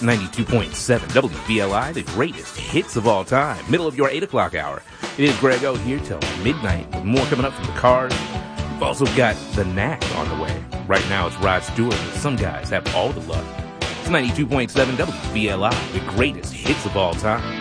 92.7 WVLI, the greatest hits of all time. Middle of your 8 o'clock hour. It is Greg O here till midnight with more coming up from the Cars. We've also got The Knack on the way. Right now it's Rod Stewart, but some guys have all the luck. It's 92.7 WVLI, the greatest hits of all time.